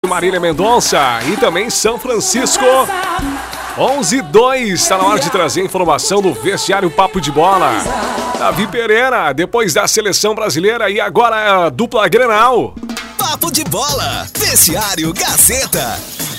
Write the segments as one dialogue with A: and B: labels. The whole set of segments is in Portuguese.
A: Marília Mendonça e também São Francisco. 11:02, está na hora de trazer a informação do vestiário Papo de Bola. Davi Pereira, depois da seleção brasileira e agora a dupla Grenal.
B: Papo de Bola, vestiário Gazeta.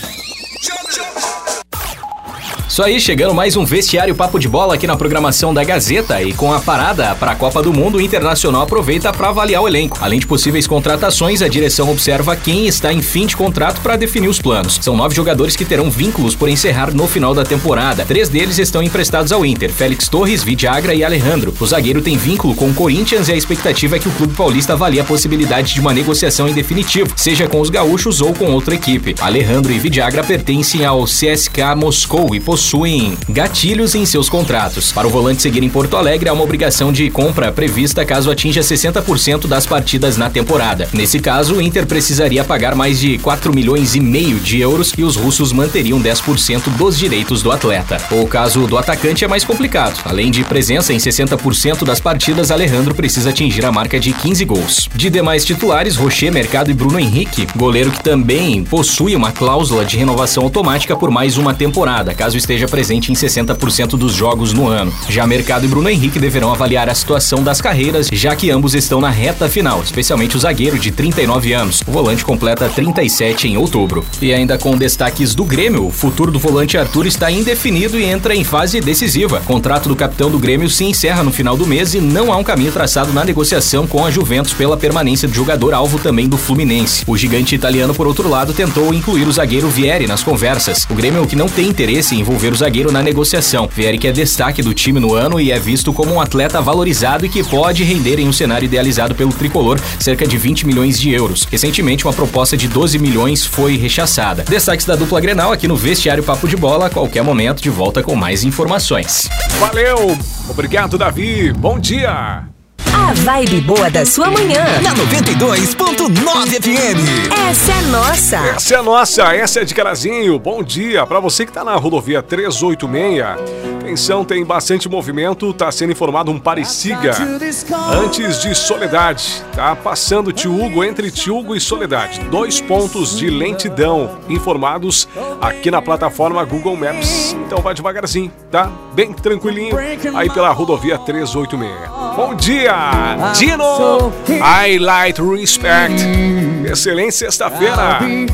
C: Isso aí, chegando mais um vestiário Papo de Bola aqui na programação da Gazeta, e com a parada para a Copa do Mundo, o Internacional aproveita para avaliar o elenco. Além de possíveis contratações, a direção observa quem está em fim de contrato para definir os planos. São 9 jogadores que terão vínculos por encerrar no final da temporada. 3 deles estão emprestados ao Inter: Félix Torres, Vidiagra e Alejandro. O zagueiro tem vínculo com o Corinthians e a expectativa é que o clube paulista avalie a possibilidade de uma negociação em definitivo, seja com os gaúchos ou com outra equipe. Alejandro e Vidiagra pertencem ao CSKA Moscou e possuem gatilhos em seus contratos. Para o volante seguir em Porto Alegre, há uma obrigação de compra prevista caso atinja 60% das partidas na temporada. Nesse caso, o Inter precisaria pagar mais de 4,5 milhões de euros e os russos manteriam 10% dos direitos do atleta. O caso do atacante é mais complicado. Além de presença em 60% das partidas, Alejandro precisa atingir a marca de 15 gols. De demais titulares, Rocher, Mercado e Bruno Henrique, goleiro que também possui uma cláusula de renovação automática por mais uma temporada, caso esteja presente em 60% dos jogos no ano. Já Mercado e Bruno Henrique deverão avaliar a situação das carreiras, já que ambos estão na reta final, especialmente o zagueiro de 39 anos. O volante completa 37 em outubro. E ainda com destaques do Grêmio, o futuro do volante Arthur está indefinido e entra em fase decisiva. O contrato do capitão do Grêmio se encerra no final do mês e não há um caminho traçado na negociação com a Juventus pela permanência do jogador, alvo também do Fluminense. O gigante italiano, por outro lado, tentou incluir o zagueiro Vieri nas conversas. O Grêmio, que não tem interesse em envolver o zagueiro na negociação. Vieri, que é destaque do time no ano e é visto como um atleta valorizado e que pode render em um cenário idealizado pelo tricolor cerca de 20 milhões de euros. Recentemente, uma proposta de 12 milhões foi rechaçada. Destaques da dupla Grenal aqui no vestiário Papo de Bola. A qualquer momento de volta com mais informações.
A: Valeu! Obrigado, Davi. Bom dia!
D: A vibe boa da sua manhã.
B: Na 92.9 FM.
D: Essa é nossa.
A: Essa é nossa, essa é de Carazinho. Bom dia para você que tá na rodovia 386. Atenção, tem bastante movimento, tá sendo informado um pare-siga antes de Soledade. Tá passando Tio Hugo, entre Tio Hugo e Soledade. 2 pontos de lentidão informados aqui na plataforma Google Maps. Então vai devagarzinho, tá? Bem tranquilinho aí pela rodovia 386. Bom dia, Dino! Highlight Respect. Excelente sexta-feira.